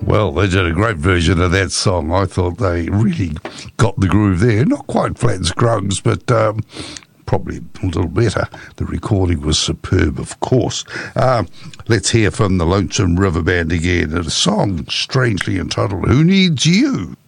Well, they did a great version of that song. I thought they really got the groove there. Not quite Flat Scruggs, but probably a little better. The recording was superb, of course. Let's hear from the Lonesome River Band again. A song strangely entitled, Who Needs You?